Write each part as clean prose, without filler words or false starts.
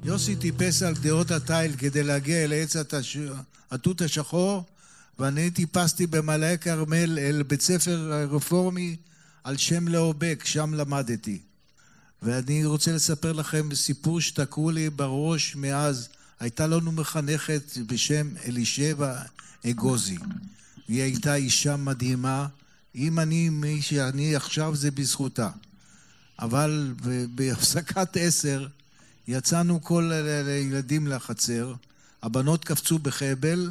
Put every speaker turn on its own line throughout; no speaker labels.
יוסי טיפס על גדרות התיל כדי להגיע אל עץ התות השחור, ואני טיפסתי במעלה כרמל אל בית ספר רפורמי על שם לאובק, שם למדתי. ואני רוצה לספר לכם סיפור שתקעו לי בראש מאז. הייתה לנו מחנכת בשם אלישבע אגוזי. היא הייתה אישה מדהימה. אם אני מי שאני עכשיו זה בזכותה. אבל בהפסקת 10 יצאנו כל הילדים לחצר. הבנות קפצו בחבל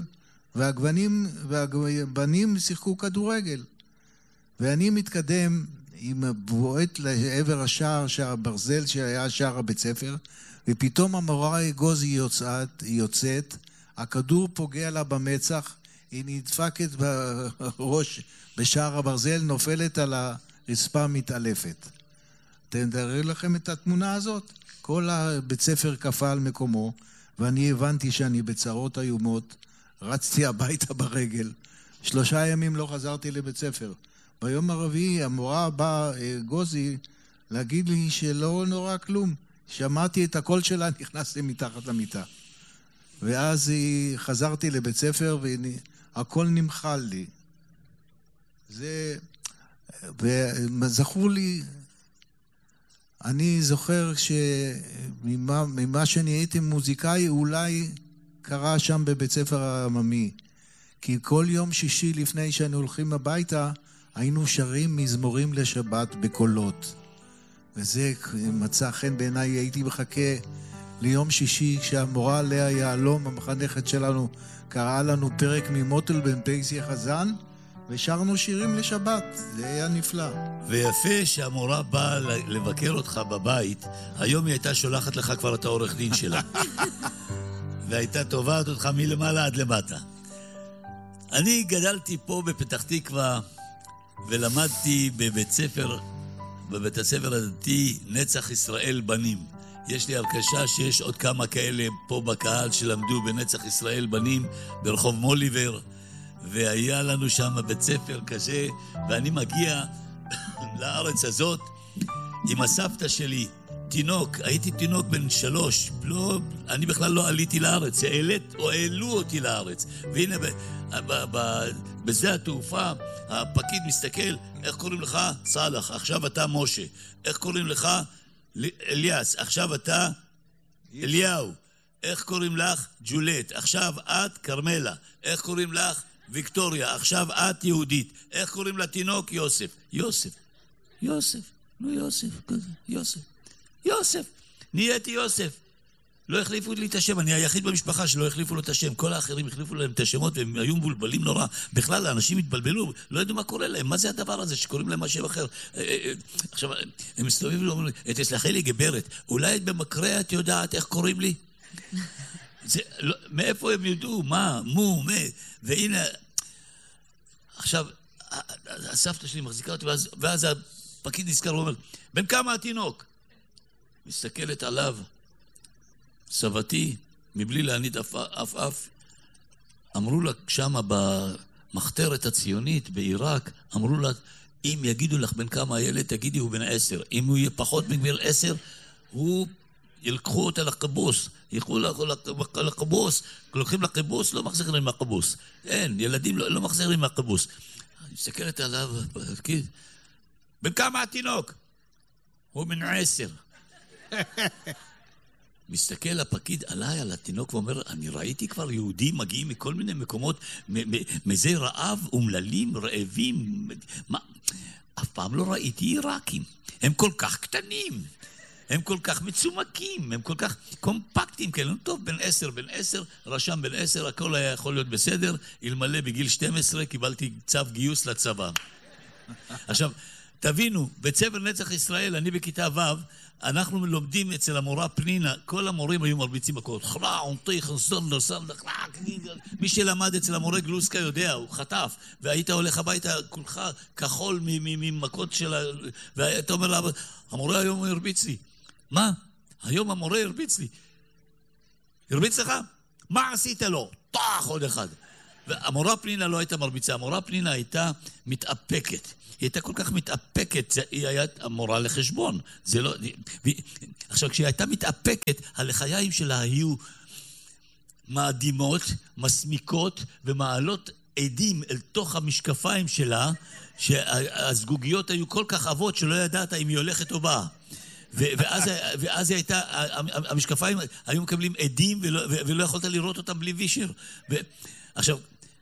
והבנים שיחקו כדורגל. ואני מתקדם עם בועט לעבר השער, שער הברזל שהיה שער הבית ספר, ופתאום המורה אגוזי יוצאת, הכדור פוגע לה במצח, היא נדפקת בראש בשער הברזל, נופלת על הרצפה מתעלפת. תאר לכם את התמונה הזאת? כל הבית ספר קפא על מקומו, ואני הבנתי שאני בצרות איומות, רצתי הביתה ברגל. 3 ימים לא חזרתי לבית ספר. ביום הרביעי המורה באה גוזי להגיד לי שלא נורא כלום. שמעתי את הקול שלה, נכנסתי מתחת למיטה. ואז חזרתי לבית ספר והכל נמחל לי. וזכור לי, אני זוכר שממה שאני הייתי מוזיקאי אולי קרה שם בבית ספר העממי. כי כל יום שישי לפני שהיינו הולכים הביתה, היינו שרים מזמורים לשבת בקולות. וזה מצא חן בעיניי, הייתי מחכה ליום שישי כשהמורה לאה יעלום, המחנכת שלנו, קראה לנו פרק ממוטל בן פייסי חזן, ושרנו שירים לשבת. זה היה נפלא.
ויפה שהמורה באה לבקר אותך בבית, היום היא הייתה שולחת לך כבר את העורך דין שלה. והייתה תובעת אותך מלמעלה עד למטה. אני גדלתי פה בפתח תקווה, ולמדתי בבית הספר הדתי נצח ישראל בנים. יש לי הרגשה שיש עוד כמה כאלה פה בקהל שלמדו בנצח ישראל בנים ברחוב מוליבר, והיה לנו שם בית ספר כזה, ואני מגיע לארץ הזאת עם הסבתא שלי, תינוק, הייתי תינוק בן 3, אני בכלל לא עליתי לארץ, העלו אותי לארץ, והנה בזה התעופה הפקיד מסתכל, איך קוראים לך? סלח, עכשיו אתה משה. איך קוראים לך? אליאס, עכשיו אתה אליהו. איך קוראים לך? ג'ולט, עכשיו את קרמלה. איך קוראים לך? ויקטוריה, עכשיו את יהודית. איך קוראים לתינוק? יוסף. יוסף. נהייתי יוסף. לא החליפו לי את השם, אני היחיד במשפחה שלא החליפו לו את השם. כל האחרים החליפו להם את השמות והם היו מבולבלים נורא. בכלל האנשים התבלבלו, לא ידעו מה קורה להם. מה זה הדבר הזה שקוראים להם משהו אחר? עכשיו, הם מסתובבים ואומרים לי, תסלחי לי גברת, אולי במקרה את יודעת איך קוראים לי? מאיפה הם ידעו? מה? והנה, עכשיו, הסבתא שלי מחזיקה אותי, ואז הפקיד נזכר ואומר, בן כמה התינוק? מסתכלת עליו, סבתי, מבלי להניד אף, אמרו לה שמה במחתרת הציונית בעיראק, אמרו לה, אם יגידו לך בן כמה הילד, תגידי הוא בן 10. אם הוא יהיה פחות מגביר 10, ילקחו אותה לקיבוץ. ילכו לקיבוץ, לוקחים לקיבוץ, לא מחזירים מהקיבוץ. אין, ילדים לא מחזירים מהקיבוץ. מסתכלת עליו, בפקיד, בן כמה התינוק? הוא בן 10. מסתכל הפקיד עליי, על התינוק, ואומר, אני ראיתי כבר יהודים מגיעים מכל מיני מקומות, מזה רעב, אומללים, רעבים. אף פעם לא ראיתי עיראקים. הם כל כך קטנים, הם כל כך מצומקים, הם כל כך קומפקטים, כן, טוב, בן 10, רשם בן 10, הכל היה יכול להיות בסדר, אלמלא בגיל 12 קיבלתי צו גיוס לצבא. עכשיו, תבינו, בית ספר נצח ישראל, אני בכיתה ו', אנחנו לומדים אצל המורה פנינה, כל המורים היו מרביצים הכל. מי שלמד אצל המורה גלוסקה יודע, הוא חטף, והיית הולך הביתה כולך כחול ממכות שלה, ואתה אומר לה, המורה היום הרביץ לי. מה? היום המורה הרביץ לי. הרביץ לך? מה עשית לו? טח עוד אחד. והמורה פנינה לא הייתה מרביצה, המורה פנינה הייתה מתאפקת. היא הייתה כל כך מתאפקת, היא הייתה המורה לחשבון. זה לא... עכשיו, כשהיא הייתה מתאפקת, הלחיים שלה היו מאדימות, מסמיקות, ומעלות עדים אל תוך המשקפיים שלה, שהזגוגיות היו כל כך עבות שלא ידעת אם היא הולכת או באה. ואז היא הייתה, המשקפיים היו מקבלים עדים ולא יכולת לראות אותם בלי וישר. עכשיו,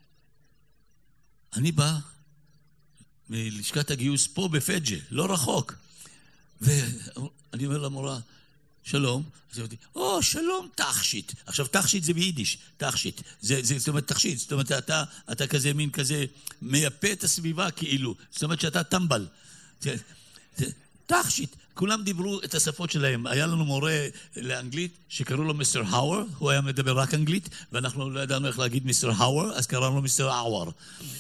אני בא מלשכת הגיוס פה בפג'ה, לא רחוק. ואני אומר למורה, שלום. אז היא אומרת, שלום, תכשיט. עכשיו, תכשיט זה ביידיש, תכשיט. זאת אומרת, תכשיט. זאת אומרת, אתה כזה מין כזה מייפה את הסביבה כאילו. זאת אומרת שאתה טמבל. תכשיט. כולם דיברו את השפות שלהם. היה לנו מורה לאנגלית שקראו לו מיסטר האוור, הוא היה מדבר רק אנגלית, ואנחנו לא ידענו איך להגיד מיסטר האוור, אז קראנו לו מיסטר האוור.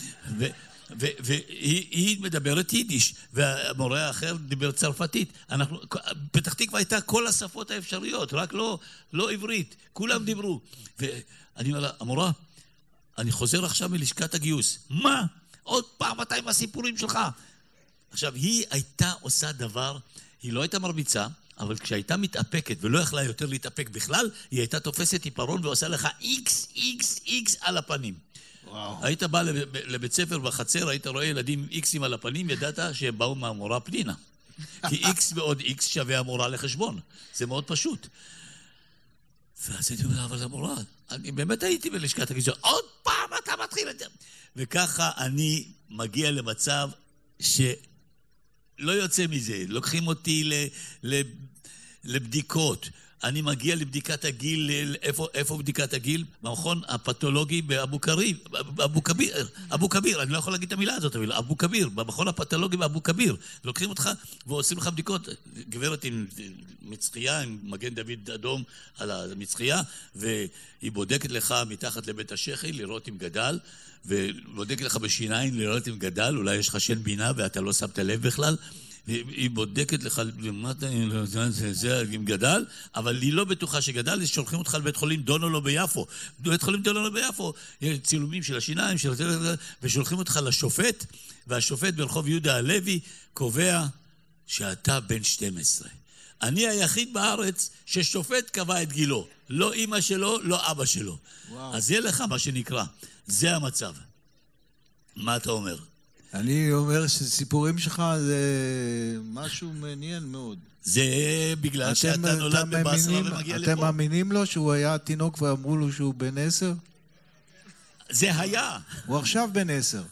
והיא מדברת יידיש, והמורה האחר דיבר צרפתית. פתח תקווה הייתה כל השפות האפשריות, רק לא עברית. כולם דיברו. ואני אומר לה, המורה, אני חוזר עכשיו מלשכת הגיוס. מה? עוד פעם אתה עם הסיפורים שלך. עכשיו, היא הייתה עושה דבר, היא לא הייתה מרביצה, אבל כשהייתה מתאפקת ולא יכלה יותר להתאפק בכלל, היא הייתה תופסת עיפרון ועושה לך X על הפנים. וואו. היית בא לבית ספר בחצר, היית רואה ילדים X'ים על הפנים, ידעת שהם באו מהמורה פנינה. כי X ועוד X שווה המורה לחשבון. זה מאוד פשוט. ואז הייתי אומר, אבל המורה, אני באמת הייתי בלשכת הגיוס, עוד פעם אתה מתחיל את זה. וככה אני מגיע למצב שלא יוצא מזה. לוקחים אותי לבדיקות. אני מגיע לבדיקת הגיל, איפה בדיקת הגיל? במכון הפתולוגי באבו כביר, אני לא יכול להגיד את המילה הזאת, אבל אבו כביר, במכון הפתולוגי באבו כביר. לוקחים אותך ועושים לך בדיקות, גברת עם מצחייה, עם מגן דוד אדום על המצחייה, והיא בודקת לך מתחת לבית השחי, לראות אם גדל, ובודקת לך בשיניים, לראות אם גדל, אולי יש לך שן בינה ואתה לא שמת לב בכלל, היא בודקת לך למטה, זה אם גדל, אבל היא לא בטוחה שגדל, אז שולחים אותך לבית חולים דונולו ביפו. בית חולים דונולו ביפו, יש צילומים של השיניים, ושולחים אותך לשופט, והשופט ברחוב יהודה הלוי קובע שאתה בן 12. אני היחיד בארץ ששופט קבע את גילו. לא אמא שלו, לא אבא שלו. וואו. אז יהיה לך מה שנקרא. זה המצב. מה אתה אומר?
אני אומר שסיפורים שלך זה משהו מעניין מאוד.
זה בגלל שאתה נולד בבסרה ומגיע לפה.
אתם מאמינים לו שהוא היה תינוק ואמרו לו שהוא בן 10?
זה היה.
הוא עכשיו בן 10.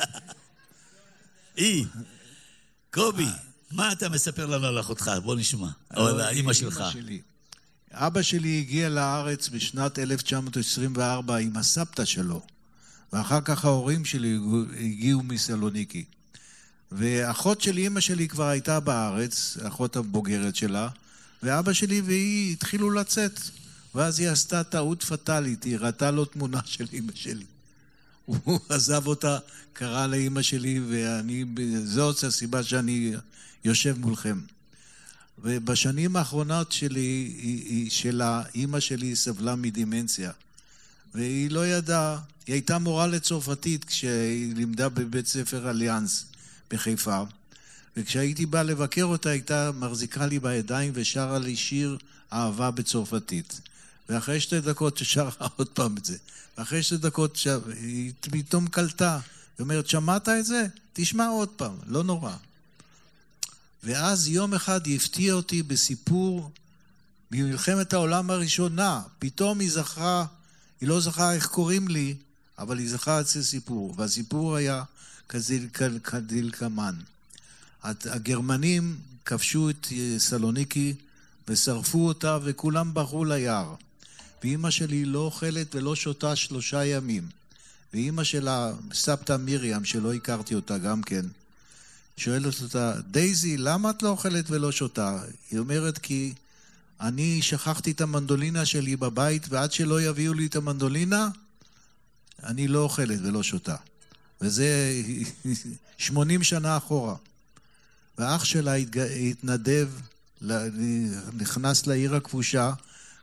קובי, מה אתה מספר לנו על אחותך? בוא נשמע. או על האמא שלך.
אבא שלי הגיע לארץ בשנת 1924 עם הסבתא שלו. ואחר כך ההורים שלי הגיעו מסלוניקי. ואחות של אמא שלי כבר הייתה בארץ, אחות הבוגרת שלה, ואבא שלי והיא התחילו לצאת. ואז היא עשתה טעות פטלית, היא ראתה לו תמונה של אמא שלי. הוא עזב אותה, קרא לאמא שלי, זאת הסיבה שאני יושב מולכם. ובשנים האחרונות שלה, אמא שלי סבלה מדימנציה. והיא לא ידעה, היא הייתה מורה לצרפתית כשהיא לימדה בבית ספר אליאנס בחיפה, וכשהייתי בא לבקר אותה הייתה מחזיקה לי בידיים ושרה לי שיר אהבה בצרפתית. ואחרי 2 דקות שרה עוד פעם את זה. ואחרי 2 דקות היא פתאום קלטה. היא אומרת, שמעת את זה? תשמע עוד פעם, לא נורא. ואז יום אחד היא הפתיעה אותי בסיפור ממלחמת העולם הראשונה. פתאום היא זכרה, היא לא זכרה איך קוראים לי, אבל היא זכרה את זה סיפור. והסיפור היה כדלקמן. הגרמנים כבשו את סלוניקי ושרפו אותה וכולם ברחו ליער. ואמא שלי לא אוכלת ולא שותה 3 ימים. ואמא שלה, סבתא מיריam, שלא הכרתי אותה גם כן, שואלת אותה, דייזי, למה את לא אוכלת ולא שותה? היא אומרת, כי אני שכחתי את המנדולינה שלי בבית, ועד שלא יביאו לי את המנדולינה, אני לא אוכלת ולא שותה. וזה 80 שנה אחורה. ואח שלה התנדב, נכנס לעיר הכבושה,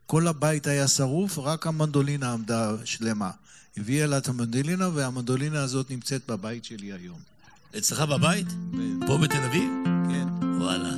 כל הבית היה שרוף, רק המנדולינה עמדה שלמה. הביאה לה את המנדולינה, והמנדולינה הזאת נמצאת בבית שלי היום.
אצלך בבית?
כן.
פה בתל אביב?
כן.
וואלה.